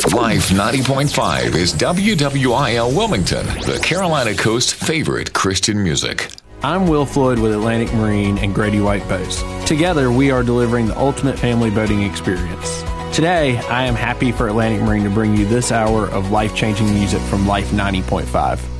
Life 90.5 is WWIL Wilmington, the Carolina Coast's favorite Christian music. I'm Will Floyd with Atlantic Marine and Grady White Boats. Together, we are delivering the ultimate family boating experience. Today, I am happy for Atlantic Marine to bring you this hour of life-changing music from Life 90.5.